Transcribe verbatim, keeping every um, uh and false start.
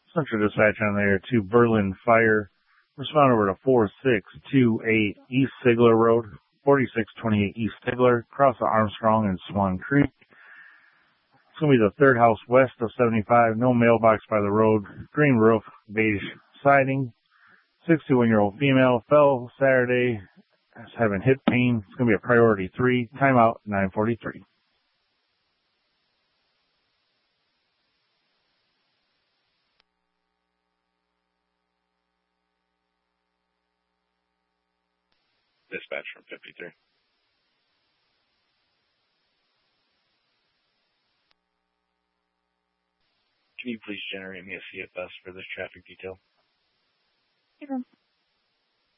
Central Dispatch on there to Berlin Fire. Respond over to four six two eight East Sigler Road, forty-six twenty-eight East Sigler, across the Armstrong and Swan Creek. It's going to be the third house west of seventy-five. No mailbox by the road. Green roof, beige siding. sixty-one-year-old female fell Saturday. Is having hip pain. It's going to be a priority three. Timeout nine forty-three. Dispatch from fifty-three. Can you please generate me a C F S for this traffic detail? Sure.